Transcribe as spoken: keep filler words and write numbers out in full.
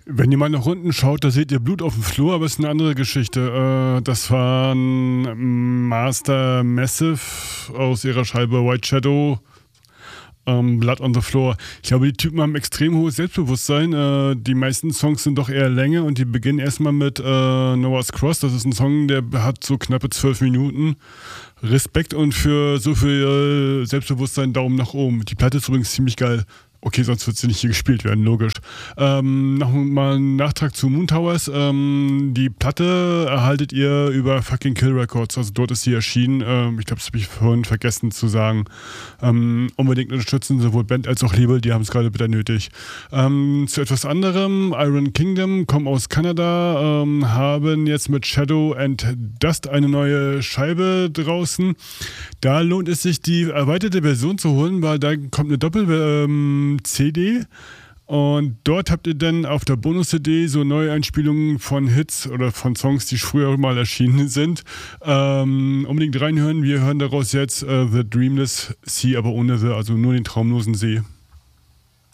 Wenn ihr mal nach unten schaut, da seht ihr Blut auf dem Flur, aber es ist eine andere Geschichte. Äh, das waren Master Massive aus ihrer Scheibe White Shadow, ähm, Blood on the Floor. Ich glaube, die Typen haben extrem hohes Selbstbewusstsein. Äh, die meisten Songs sind doch eher Länge und die beginnen erstmal mit äh, Noah's Cross. Das ist ein Song, der hat so knappe zwölf Minuten. Respekt und für so viel Selbstbewusstsein Daumen nach oben. Die Platte ist übrigens ziemlich geil. Okay, sonst wird sie nicht hier gespielt werden, logisch. Ähm, Nochmal ein Nachtrag zu Moon Towers. Ähm, die Platte erhaltet ihr über fucking Kill Records, also dort ist sie erschienen. Ähm, ich glaube, das habe ich vorhin vergessen zu sagen. Ähm, unbedingt unterstützen, sowohl Band als auch Label, die haben es gerade bitter nötig. Ähm, zu etwas anderem, Iron Kingdom, kommen aus Kanada, ähm, haben jetzt mit Shadow and Dust eine neue Scheibe draußen. Da lohnt es sich, die erweiterte Version zu holen, weil da kommt eine Doppel- ähm, C D und dort habt ihr dann auf der Bonus-C D so Neueinspielungen von Hits oder von Songs, die früher mal erschienen sind. Ähm, unbedingt reinhören. Wir hören daraus jetzt uh, The Dreamless Sea, aber ohne The, also nur den traumlosen See.